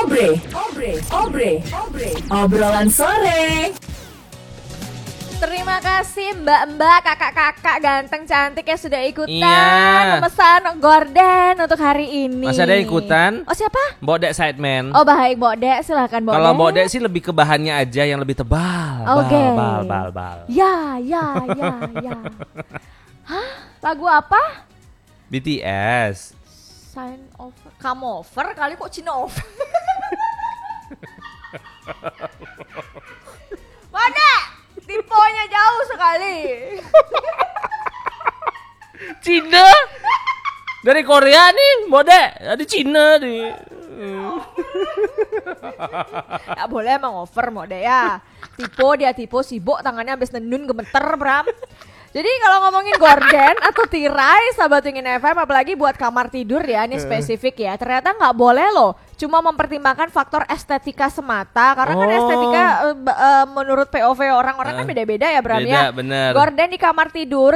Obrolan sore. Terima kasih mbak-mbak, kakak-kakak ganteng cantik yang sudah ikutan Iya. memesan gorden untuk hari ini. Masih ada yang ikutan? Oh siapa? Mbok Dek Sideman. Oh baik Mbok Dek, silakan Mbok Dek. Kalau Mbok Dek sih lebih ke bahannya aja yang lebih tebal. Oke. Bal. Ya. Hah? Lagu apa? BTS. Sign over, come over kali kok Cina over. Mana? Tiponya jauh sekali. Cina? Dari Korea nih, Mbok Dek. Ada Cina nih. Gak boleh emang over Mbok Dek ya. Dia tipe sibuk tangannya habis nendun gemeter Bram. Jadi kalau ngomongin gorden atau tirai sahabat Wingin FM, apalagi buat kamar tidur ya, ini spesifik ya. Ternyata nggak boleh loh cuma mempertimbangkan faktor estetika semata. Karena kan estetika menurut POV orang-orang kan beda-beda ya Bram Beda, ya. bener. Gorden di kamar tidur